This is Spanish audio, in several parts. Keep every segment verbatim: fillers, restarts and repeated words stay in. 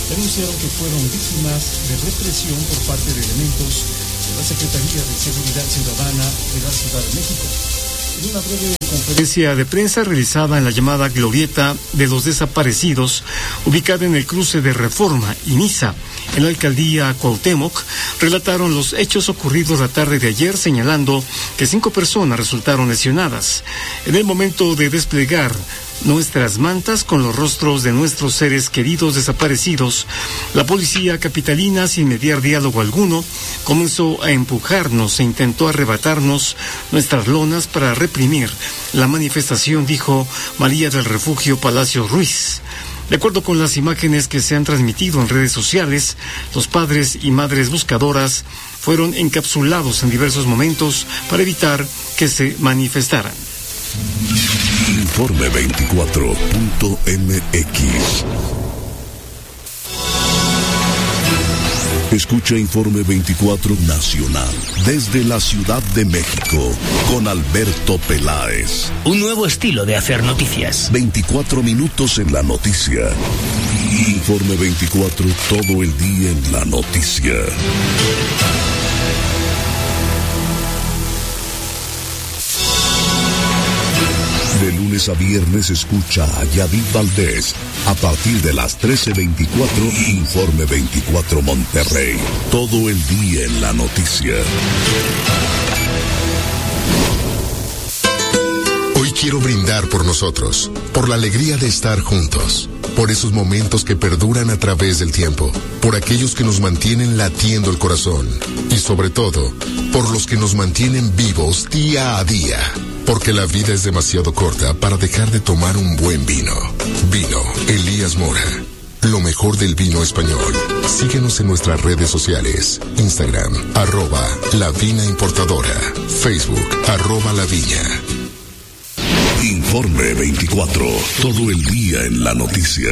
denunciaron que fueron víctimas de represión por parte de elementos de la Secretaría de Seguridad Ciudadana de la Ciudad de México. En una breve conferencia de prensa realizada en la llamada Glorieta de los Desaparecidos, ubicada en el cruce de Reforma y Niza, en la alcaldía Cuauhtémoc, relataron los hechos ocurridos la tarde de ayer, señalando que cinco personas resultaron lesionadas. En el momento de desplegar nuestras mantas con los rostros de nuestros seres queridos desaparecidos, la policía capitalina, sin mediar diálogo alguno, comenzó a empujarnos e intentó arrebatarnos nuestras lonas para reprimir la manifestación, dijo María del Refugio Palacios Ruiz. De acuerdo con las imágenes que se han transmitido en redes sociales, los padres y madres buscadoras fueron encapsulados en diversos momentos para evitar que se manifestaran. Informe veinticuatro punto m x. Escucha Informe veinticuatro Nacional desde la Ciudad de México con Alberto Peláez. Un nuevo estilo de hacer noticias. veinticuatro minutos en la noticia. Informe veinticuatro, todo el día en la noticia. De lunes a viernes escucha a Yadid Valdés a partir de las trece veinticuatro, Informe veinticuatro Monterrey. Todo el día en la noticia. Hoy quiero brindar por nosotros, por la alegría de estar juntos, por esos momentos que perduran a través del tiempo, por aquellos que nos mantienen latiendo el corazón y sobre todo, por los que nos mantienen vivos día a día. Porque la vida es demasiado corta para dejar de tomar un buen vino. Vino Elías Mora. Lo mejor del vino español. Síguenos en nuestras redes sociales. Instagram, arroba La Vina Importadora. Facebook, arroba La Viña. Informe veinticuatro. Todo el día en la noticia.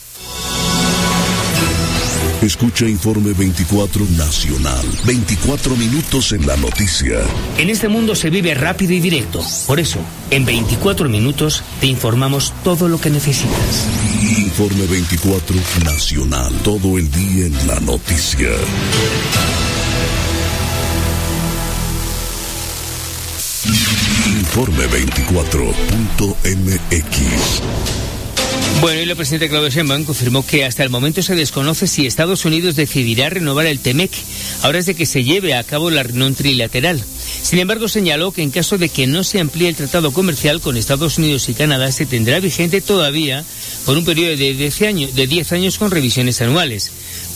Escucha Informe veinticuatro Nacional. veinticuatro minutos en la noticia. En este mundo se vive rápido y directo. Por eso, en veinticuatro minutos te informamos todo lo que necesitas. Informe veinticuatro Nacional. Todo el día en la noticia. Informe veinticuatro punto m x. Bueno, y la presidenta Claudia Sheinbaum confirmó que hasta el momento se desconoce si Estados Unidos decidirá renovar el TEMEC, ahora es de que se lleve a cabo la reunión trilateral. Sin embargo, señaló que en caso de que no se amplíe el tratado comercial con Estados Unidos y Canadá, se tendrá vigente todavía por un periodo de diez años, de diez años con revisiones anuales.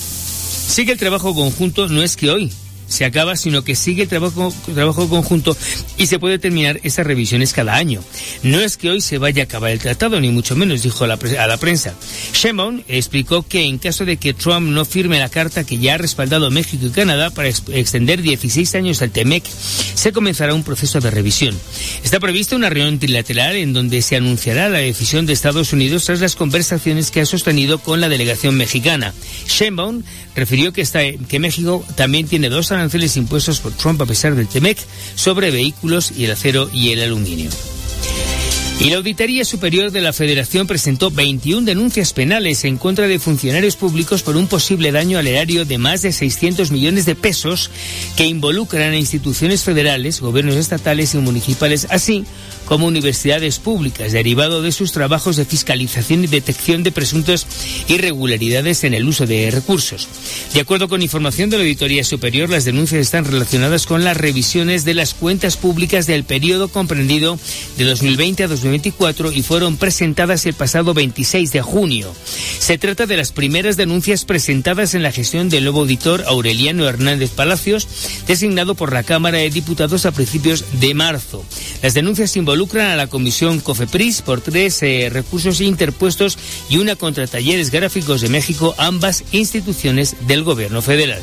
Sigue el trabajo conjunto, no es que hoy se acaba, sino que sigue el trabajo, trabajo conjunto y se puede terminar esas revisiones cada año. No es que hoy se vaya a acabar el tratado, ni mucho menos, dijo a la, a la prensa. Sheinbaum explicó que en caso de que Trump no firme la carta que ya ha respaldado México y Canadá para ex extender dieciséis años al TEMEC, se comenzará un proceso de revisión. Está prevista una reunión trilateral en donde se anunciará la decisión de Estados Unidos tras las conversaciones que ha sostenido con la delegación mexicana. Sheinbaum refirió que, está, que México también tiene dos aranceles impuestos por Trump a pesar del TEMEC sobre vehículos y el acero y el aluminio. Y la Auditoría Superior de la Federación presentó veintiuna denuncias penales en contra de funcionarios públicos por un posible daño al erario de más de seiscientos millones de pesos que involucran a instituciones federales, gobiernos estatales y municipales, así como universidades públicas, derivado de sus trabajos de fiscalización y detección de presuntas irregularidades en el uso de recursos. De acuerdo con información de la Auditoría Superior, las denuncias están relacionadas con las revisiones de las cuentas públicas del periodo comprendido de dos mil veinte a dos mil veinticuatro y fueron presentadas el pasado veintiséis de junio. Se trata de las primeras denuncias presentadas en la gestión del nuevo auditor Aureliano Hernández Palacios, designado por la Cámara de Diputados a principios de marzo. Las denuncias involucran a la Comisión COFEPRIS por tres eh, recursos interpuestos y una contra Talleres Gráficos de México, ambas instituciones del gobierno federal.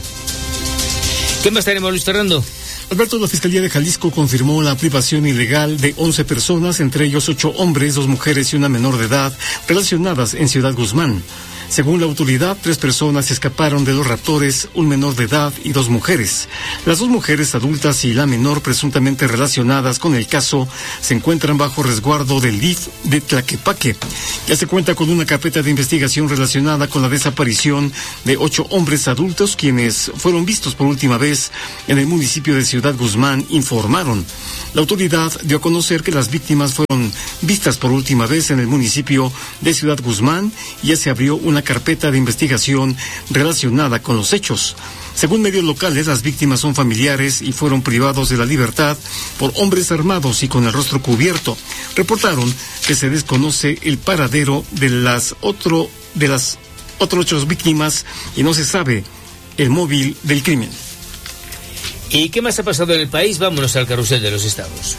¿Qué más tenemos, Luis Fernando? Alberto, la Fiscalía de Jalisco confirmó la privación ilegal de once personas, entre ellos ocho hombres, dos mujeres y una menor de edad, relacionadas en Ciudad Guzmán. Según la autoridad, tres personas escaparon de los raptores, un menor de edad y dos mujeres. Las dos mujeres adultas y la menor presuntamente relacionadas con el caso se encuentran bajo resguardo del D I F de Tlaquepaque. Ya se cuenta con una carpeta de investigación relacionada con la desaparición de ocho hombres adultos quienes fueron vistos por última vez en el municipio de Ciudad Guzmán, informaron. La autoridad dio a conocer que las víctimas fueron vistas por última vez en el municipio de Ciudad Guzmán y ya se abrió una carpeta de investigación relacionada con los hechos. Según medios locales, las víctimas son familiares y fueron privados de la libertad por hombres armados y con el rostro cubierto. Reportaron que se desconoce el paradero de las otro de las otras ocho víctimas y no se sabe el móvil del crimen. ¿Y qué más ha pasado en el país? Vámonos al carrusel de los estados.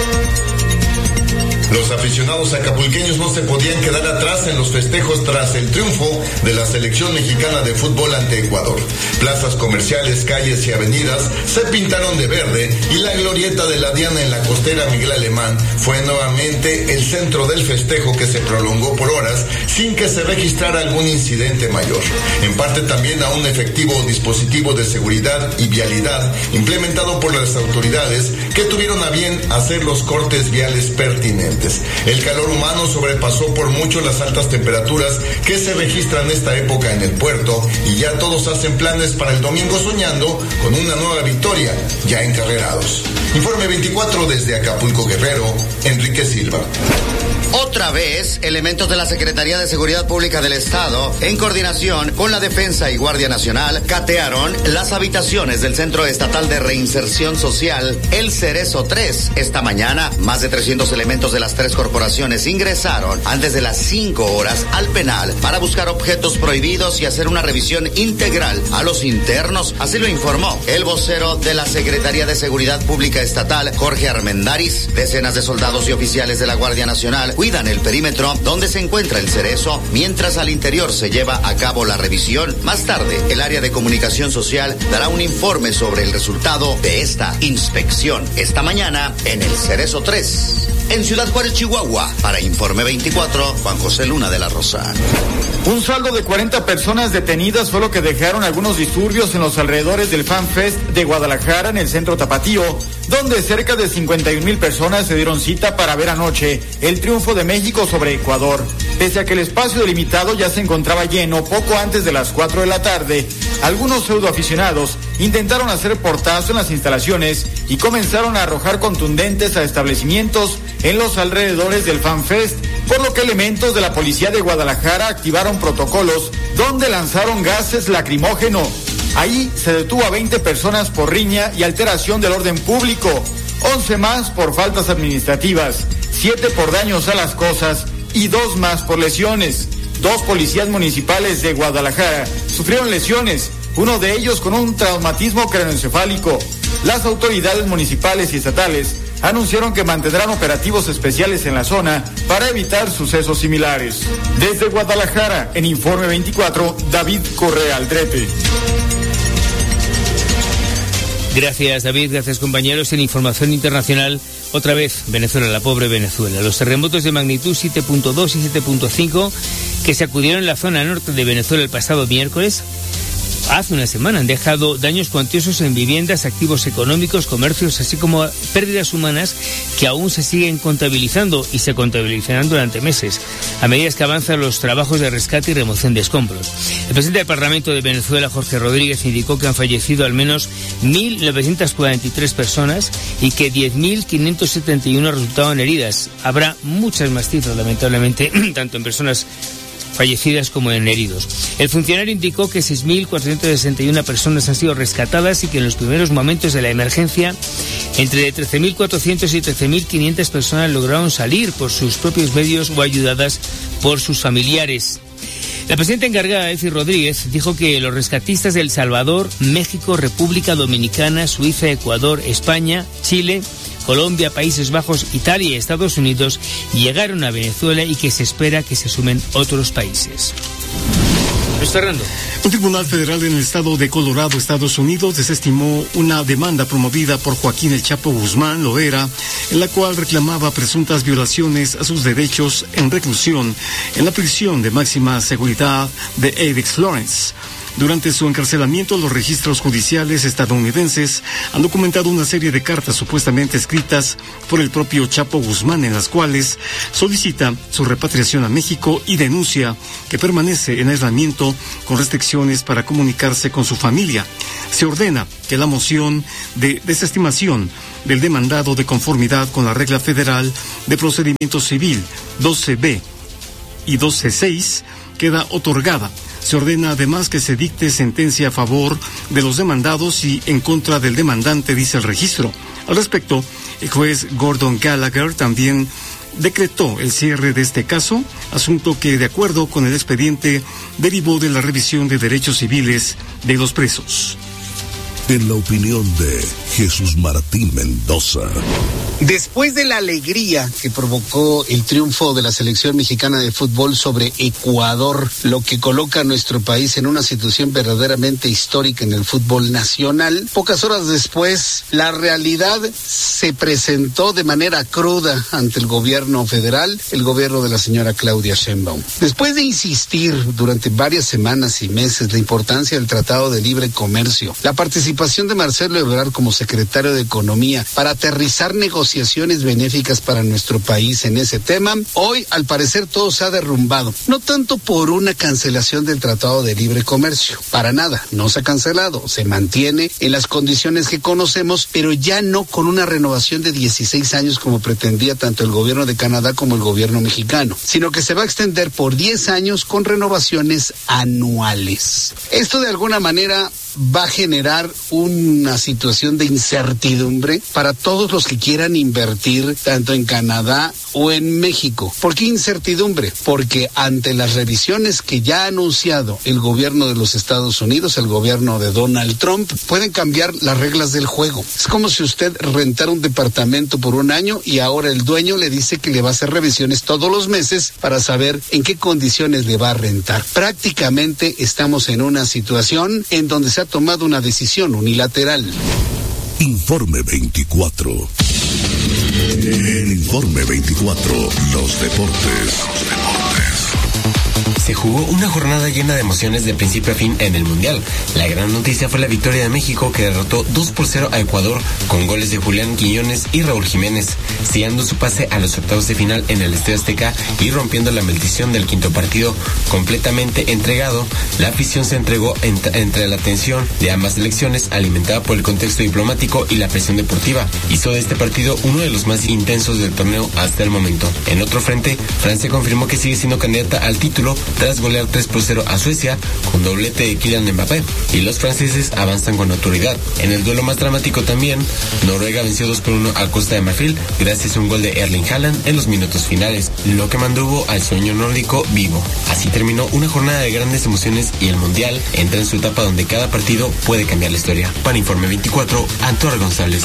Los aficionados acapulqueños no se podían quedar atrás en los festejos tras el triunfo de la selección mexicana de fútbol ante Ecuador. Plazas comerciales, calles y avenidas se pintaron de verde y la glorieta de la Diana en la costera Miguel Alemán fue nuevamente el centro del festejo que se prolongó por horas sin que se registrara algún incidente mayor. En parte también a un efectivo dispositivo de seguridad y vialidad implementado por las autoridades que tuvieron a bien hacer los cortes viales pertinentes. El calor humano sobrepasó por mucho las altas temperaturas que se registran en esta época en el puerto y ya todos hacen planes para el domingo soñando con una nueva victoria ya encarrerados. Informe veinticuatro desde Acapulco, Guerrero, Enrique Silva. Otra vez, elementos de la Secretaría de Seguridad Pública del Estado, en coordinación con la Defensa y Guardia Nacional, catearon las habitaciones del Centro Estatal de Reinserción Social, el Cerezo tres. Esta mañana, más de trescientos elementos de las tres corporaciones ingresaron antes de las cinco horas al penal para buscar objetos prohibidos y hacer una revisión integral a los internos. Así lo informó el vocero de la Secretaría de Seguridad Pública Estatal, Jorge Armendáriz. Decenas de soldados y oficiales de la Guardia Nacional cuidan el perímetro donde se encuentra el Cerezo, mientras al interior se lleva a cabo la revisión. Más tarde, el área de comunicación social dará un informe sobre el resultado de esta inspección. Esta mañana, en el Cerezo tres, en Ciudad Juárez, Chihuahua. Para Informe veinticuatro, Juan José Luna de la Rosa. Un saldo de cuarenta personas detenidas fue lo que dejaron algunos disturbios en los alrededores del Fan Fest de Guadalajara en el centro tapatío, donde cerca de cincuenta y un mil personas se dieron cita para ver anoche el triunfo de México sobre Ecuador. Pese a que el espacio delimitado ya se encontraba lleno poco antes de las cuatro de la tarde, algunos pseudoaficionados intentaron hacer portazo en las instalaciones y comenzaron a arrojar contundentes a establecimientos en los alrededores del Fan Fest, por lo que elementos de la policía de Guadalajara activaron protocolos donde lanzaron gases lacrimógeno. Ahí se detuvo a veinte personas por riña y alteración del orden público, once más por faltas administrativas, siete por daños a las cosas y dos más por lesiones. Dos policías municipales de Guadalajara sufrieron lesiones, uno de ellos con un traumatismo craneoencefálico. Las autoridades municipales y estatales anunciaron que mantendrán operativos especiales en la zona para evitar sucesos similares. Desde Guadalajara, en Informe veinticuatro, David Correa Aldrete. Gracias, David. Gracias, compañeros. En información internacional, otra vez, Venezuela, la pobre Venezuela. Los terremotos de magnitud siete punto dos y siete punto cinco que sacudieron la zona norte de Venezuela el pasado miércoles, hace una semana, han dejado daños cuantiosos en viviendas, activos económicos, comercios, así como pérdidas humanas que aún se siguen contabilizando y se contabilizarán durante meses, a medida que avanzan los trabajos de rescate y remoción de escombros. El presidente del Parlamento de Venezuela, Jorge Rodríguez, indicó que han fallecido al menos mil novecientas cuarenta y tres personas y que diez mil quinientas setenta y uno resultaron heridas. Habrá muchas más cifras, lamentablemente, tanto en personas fallecidas como en heridos. El funcionario indicó que seis mil cuatrocientas sesenta y una personas han sido rescatadas y que en los primeros momentos de la emergencia entre trece mil cuatrocientos y trece mil quinientas personas lograron salir por sus propios medios o ayudadas por sus familiares. La presidenta encargada, Elfi Rodríguez, dijo que los rescatistas de El Salvador, México, República Dominicana, Suiza, Ecuador, España, Chile, Colombia, Países Bajos, Italia y Estados Unidos llegaron a Venezuela y que se espera que se sumen otros países. Luis Fernando. Un tribunal federal en el estado de Colorado, Estados Unidos, desestimó una demanda promovida por Joaquín El Chapo Guzmán Loera, en la cual reclamaba presuntas violaciones a sus derechos en reclusión en la prisión de máxima seguridad de Apex, Lawrence. Durante su encarcelamiento, los registros judiciales estadounidenses han documentado una serie de cartas supuestamente escritas por el propio Chapo Guzmán, en las cuales solicita su repatriación a México y denuncia que permanece en aislamiento con restricciones para comunicarse con su familia. Se ordena que la moción de desestimación del demandado, de conformidad con la regla federal de procedimiento civil doce B y doce seis, queda otorgada. Se ordena además que se dicte sentencia a favor de los demandados y en contra del demandante, dice el registro. Al respecto, el juez Gordon Gallagher también decretó el cierre de este caso, asunto que, de acuerdo con el expediente, derivó de la revisión de derechos civiles de los presos. En la opinión de Jesús Martín Mendoza. Después de la alegría que provocó el triunfo de la selección mexicana de fútbol sobre Ecuador, lo que coloca a nuestro país en una situación verdaderamente histórica en el fútbol nacional, pocas horas después, la realidad se presentó de manera cruda ante el gobierno federal, el gobierno de la señora Claudia Sheinbaum. Después de insistir durante varias semanas y meses la importancia del Tratado de Libre Comercio, la participación de Marcelo Ebrard como secretario de Economía para aterrizar negociaciones benéficas para nuestro país en ese tema, hoy al parecer todo se ha derrumbado. No tanto por una cancelación del Tratado de Libre Comercio, para nada, no se ha cancelado, se mantiene en las condiciones que conocemos, pero ya no con una renovación de dieciséis años como pretendía tanto el gobierno de Canadá como el gobierno mexicano, sino que se va a extender por diez años con renovaciones anuales. Esto de alguna manera va a generar una situación de incertidumbre para todos los que quieran invertir tanto en Canadá o en México. ¿Por qué incertidumbre? Porque ante las revisiones que ya ha anunciado el gobierno de los Estados Unidos, el gobierno de Donald Trump, pueden cambiar las reglas del juego. Es como si usted rentara un departamento por un año y ahora el dueño le dice que le va a hacer revisiones todos los meses para saber en qué condiciones le va a rentar. Prácticamente estamos en una situación en donde se ha tomado una decisión unilateral. Informe veinticuatro. En Informe veinticuatro, los deportes. Los deportes. Se jugó una jornada llena de emociones de principio a fin en el Mundial. La gran noticia fue la victoria de México, que derrotó dos por cero a Ecuador con goles de Julián Quiñones y Raúl Jiménez, sellando su pase a los octavos de final en el Estadio Azteca y rompiendo la maldición del quinto partido. Completamente entregado, la afición se entregó ent- entre la tensión de ambas selecciones, alimentada por el contexto diplomático y la presión deportiva. Hizo de este partido uno de los más intensos del torneo hasta el momento. En otro frente, Francia confirmó que sigue siendo candidata al título tras golear tres por cero a Suecia con doblete de Kylian Mbappé, y los franceses avanzan con autoridad. En el duelo más dramático también, Noruega venció dos por uno a Costa de Marfil gracias a un gol de Erling Haaland en los minutos finales, lo que mantuvo al sueño nórdico vivo. Así terminó una jornada de grandes emociones y el Mundial entra en su etapa donde cada partido puede cambiar la historia. Para Informe veinticuatro, Antonio González.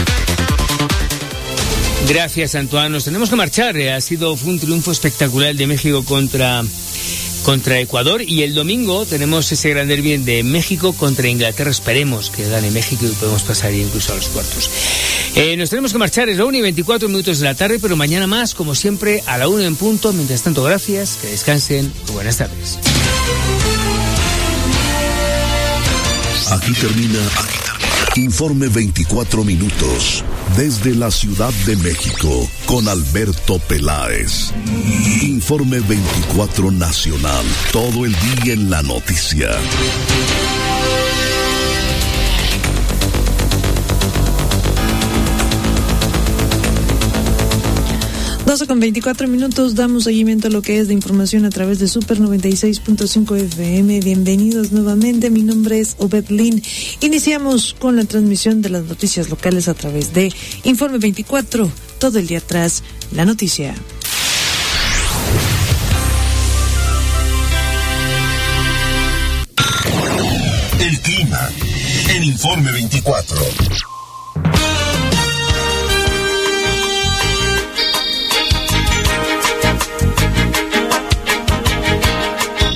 Gracias, Antoine. Nos tenemos que marchar. Ha sido fue un triunfo espectacular de México contra, contra Ecuador, y el domingo tenemos ese gran derbi de México contra Inglaterra. Esperemos que gane México y podemos pasar incluso a los cuartos. Eh, nos tenemos que marchar. Es la una y veinticuatro minutos de la tarde, pero mañana más, como siempre, a la una en punto. Mientras tanto, gracias, que descansen y buenas tardes. Aquí termina, aquí termina. Informe veinticuatro minutos. Desde la Ciudad de México, con Alberto Peláez. Informe veinticuatro Nacional. Todo el día en la noticia. doce con veinticuatro minutos, damos seguimiento a lo que es de información a través de Super noventa y seis punto cinco F M. Bienvenidos nuevamente, mi nombre es Obed Lin. Iniciamos con la transmisión de las noticias locales a través de Informe veinticuatro, todo el día tras la noticia. El clima en Informe veinticuatro.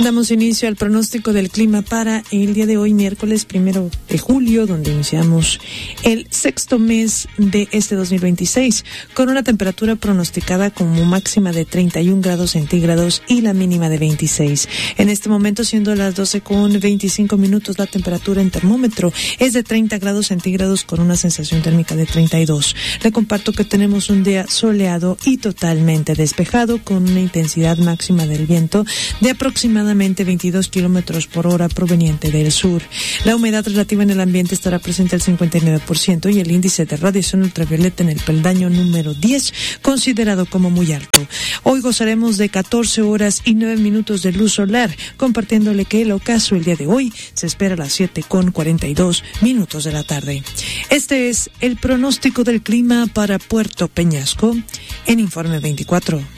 Damos inicio al pronóstico del clima para el día de hoy, miércoles primero de julio, donde iniciamos el sexto mes de este dos mil veintiséis, con una temperatura pronosticada como máxima de treinta y un grados centígrados y la mínima de veintiséis. En este momento, siendo las doce con veinticinco minutos, la temperatura en termómetro es de treinta grados centígrados con una sensación térmica de treinta y dos. Le comparto que tenemos un día soleado y totalmente despejado, con una intensidad máxima del viento de aproximadamente veintidós kilómetros por hora proveniente del sur. La humedad relativa en el ambiente estará presente al cincuenta y nueve por ciento y el índice de radiación ultravioleta en el peldaño número diez, considerado como muy alto. Hoy gozaremos de catorce horas y nueve minutos de luz solar, compartiéndole que el ocaso el día de hoy se espera a las siete con cuarenta y dos minutos de la tarde. Este es el pronóstico del clima para Puerto Peñasco en Informe veinticuatro.